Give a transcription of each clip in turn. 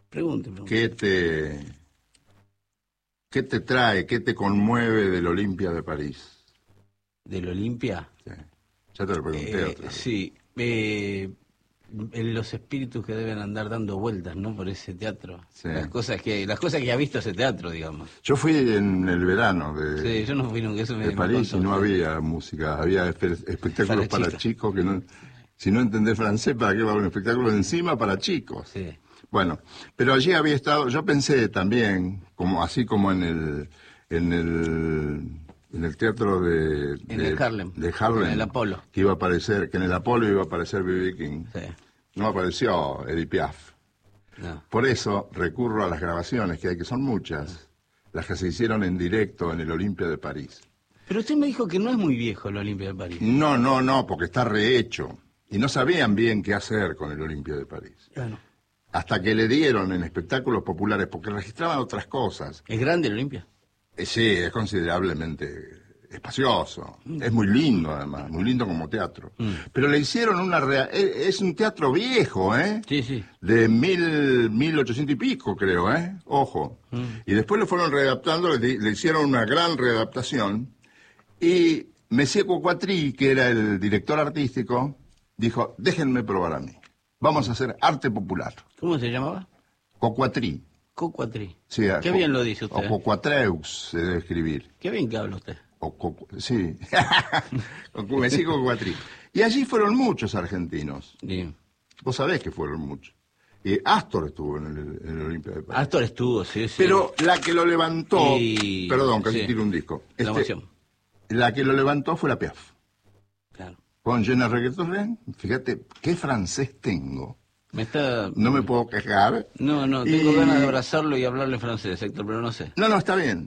Pregunte. ¿Qué te trae, qué te conmueve del Olimpia de París? ¿Del Olimpia? Sí. Ya te lo pregunté otra vez. Sí. Los espíritus que deben andar dando vueltas, ¿no? Por ese teatro. Sí. Las cosas que ha visto ese teatro, digamos. Yo fui en el verano Sí, yo no fui nunca, eso de París y no había música, había espectáculos para chicos que no... Si no entendés francés, ¿para qué va un espectáculo encima para chicos? Sí. Bueno, pero allí había estado, yo pensé también, así como en el teatro de Harlem, en el Apolo, que en el Apolo iba a aparecer B.B. King. Sí. No apareció Edith Piaf. No. Por eso recurro a las grabaciones que son muchas, las que se hicieron en directo en el Olimpia de París. Pero usted me dijo que no es muy viejo el Olimpia de París. No, porque está rehecho. Y no sabían bien qué hacer con el Olimpia de París. Bueno. Hasta que le dieron en espectáculos populares, porque registraban otras cosas. ¿Es grande el Olimpia? Sí, es considerablemente espacioso. Es muy lindo, además, muy lindo como teatro. Pero le hicieron es un teatro viejo, ¿eh? Sí. De 1800 y pico, creo, ¿eh? Ojo. Y después lo fueron readaptando, le hicieron una gran readaptación. Y Messier Coquatry, que era el director artístico, dijo, déjenme probar a mí. Vamos a hacer arte popular. ¿Cómo se llamaba? Coquatry. Coquatry. Sí, Qué bien lo dice usted. O Coquatreux se debe escribir. Qué bien que habla usted. Sí. Messier Coquatry. Y allí fueron muchos argentinos. Sí. Vos sabés que fueron muchos. Y Astor estuvo en el Olimpia de París. Astor estuvo, sí. Pero la que lo levantó... Y... Perdón, casi tiro un disco. La emoción. La que lo levantó fue la Piaf. Claro. Con Je ne regrette rien. Fíjate qué francés tengo. No me puedo quejar. No, tengo ganas de abrazarlo y hablarle francés, Héctor, pero no sé. No, está bien.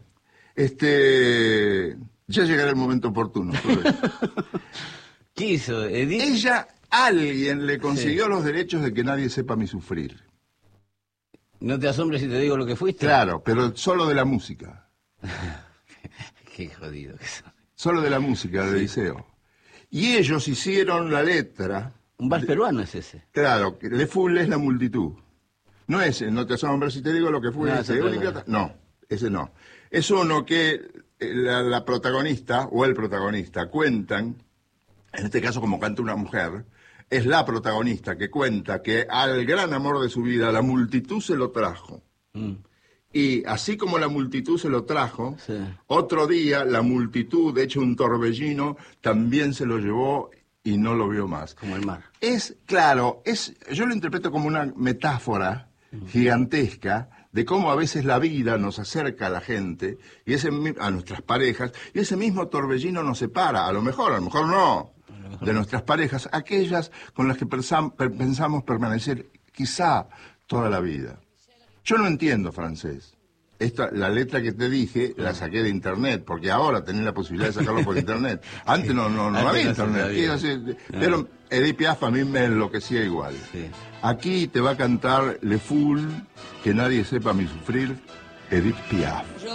Ya llegará el momento oportuno. ¿Qué hizo, Edith? Alguien le consiguió los derechos de que nadie sepa mi sufrir. No te asombres si te digo lo que fuiste. Claro, pero solo de la música. Qué jodido que son. Solo de la música, del liceo. Y ellos hicieron la letra. Un vals peruano es ese. Claro, Le Foule es la multitud. No ese, no te asombres si te digo lo que fue ese. No, ese no. Es uno que la protagonista o el protagonista cuentan, en este caso como canta una mujer, es la protagonista que cuenta que al gran amor de su vida la multitud se lo trajo. Y así como la multitud se lo trajo, sí. Otro día la multitud, hecho un torbellino, también se lo llevó y no lo vio más. Como el mar. Yo lo interpreto como una metáfora gigantesca de cómo a veces la vida nos acerca a la gente, a nuestras parejas, y ese mismo torbellino nos separa, a lo mejor no, de nuestras parejas, aquellas con las que pensamos permanecer quizá toda la vida. Yo no entiendo francés. La letra que te dije la saqué de internet, porque ahora tenés la posibilidad de sacarlo por internet. Antes no había internet. Pero Edith Piaf a mí me enloquecía igual. Sí. Aquí te va a cantar Le Foule, que nadie sepa mi sufrir, Edith Piaf.